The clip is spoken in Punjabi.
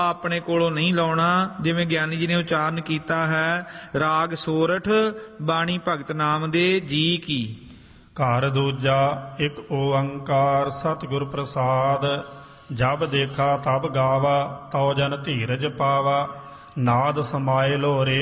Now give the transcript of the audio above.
ਆਪਣੇ ਕੋਲੋਂ ਨਹੀਂ ਲਾਉਣਾ। ਜਿਵੇਂ ਗਿਆਨੀ ਜੀ ਨੇ ਉਚਾਰਨ ਕੀਤਾ ਹੈ, ਰਾਗ ਸੋਰਠ ਬਾਣੀ ਭਗਤ ਨਾਮ ਦੇ ਜੀ ਕੀ। ਘਰ ਦੂਜਾ ਇੱਕ ਓੰਕਾਰ ਸਤਿਗੁਰ ਪ੍ਰਸਾਦ। ਜਬ ਦੇਖਾ ਤਬ ਗਾਵਾ ਤਉ ਜਨ ਧੀਰਜ ਪਾਵਾ। ਨਾਦ ਸਮਾਏ ਲੋਰੇ